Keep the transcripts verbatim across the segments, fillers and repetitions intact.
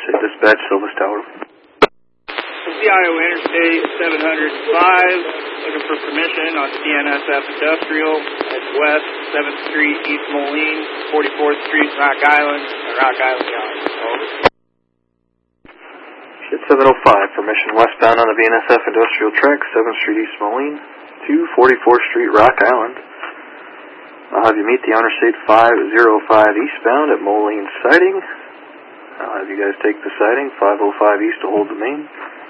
Say dispatch, Silvis Tower. This is the Iowa Interstate seven oh five, looking for permission on D N S F Industrial, at west, seventh Street, East Moline, forty-fourth Street, Rock Island, and Rock Island Yard. Over. Shit seven oh five, permission westbound on the B N S F Industrial Track, seventh Street, East Moline, to forty-fourth Street, Rock Island. I'll have you meet the Interstate five oh five eastbound at Moline Siding. I'll have you guys take the siding, five oh five east to hold the main.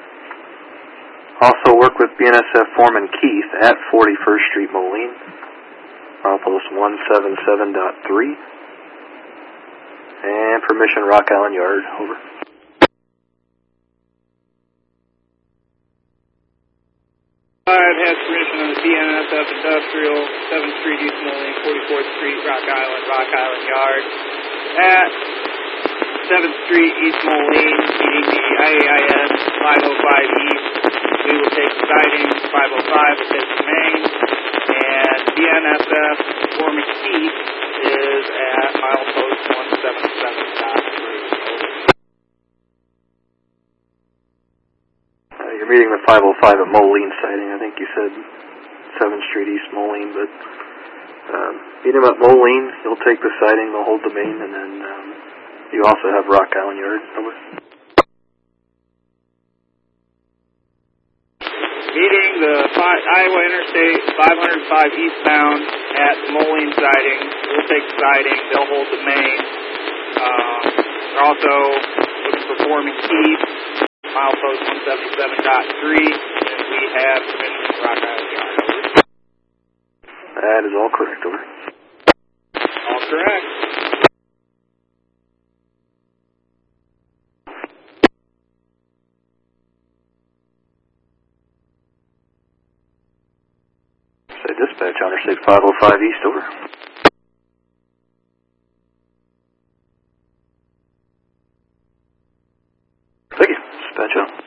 Also work with B N S F Foreman Keith at forty-first Street, Moline. Milepost one seventy-seven point three. And permission Rock Island Yard. Over. Five has permission on the D N S F Industrial, seventh Street, East Moline, forty-fourth Street, Rock Island, Rock Island Yard. At seventh Street, East Moline, meeting the I A I S five oh five East. We will take the siding, five oh five will take the main, and B N S F Foreman Keith is at milepost one seventy-seven point three. Uh, you're meeting the five oh five at Moline Siding. I think you said seventh Street, East Moline, but um, meet him at Moline. He'll take the siding, they'll hold the main, and then um, you also have Rock Island Yard. Over. Meeting the Iowa Interstate five oh five eastbound at Moline Siding. We'll take the siding. They'll hold the main. Um, they're also looking for Foreman Keith, milepost one seventy-seven point three, and we have permission to Rock Island Yard. Over. That is all correct. Over. All correct. Say dispatch, Interstate five oh five east. Over. Thank you. Dispatch on.